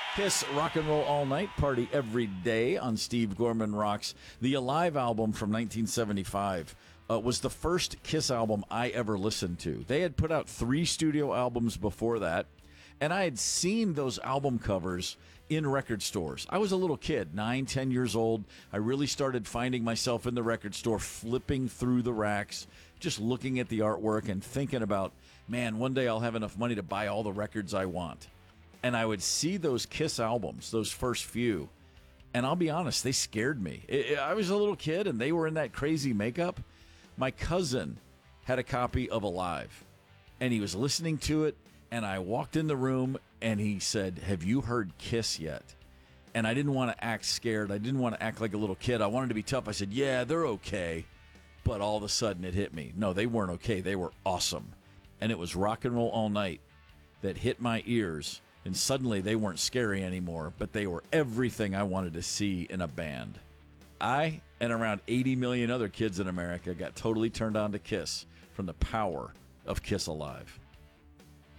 Kiss Rock and Roll All Night, party every day on Steve Gorman Rocks. The Alive album from 1975 was the first Kiss album I ever listened to. They had put out 3 studio albums before that, and I had seen those album covers in record stores. I was a little kid, 9, 10 years old. I really started finding myself in the record store, flipping through the racks, just looking at the artwork and thinking about, man, one day I'll have enough money to buy all the records I want. And I would see those Kiss albums, those first few, and I'll be honest, they scared me. I was a little kid, and they were in that crazy makeup. My cousin had a copy of Alive, and he was listening to it, and I walked in the room, and he said, "Have you heard Kiss yet?" And I didn't want to act scared. I didn't want to act like a little kid. I wanted to be tough. I said, "Yeah, they're okay." But all of a sudden, it hit me. No, they weren't okay. They were awesome. And it was Rock and Roll All Night that hit my ears. And suddenly they weren't scary anymore, but they were everything I wanted to see in a band. I and around 80 million other kids in America got totally turned on to Kiss from the power of Kiss Alive.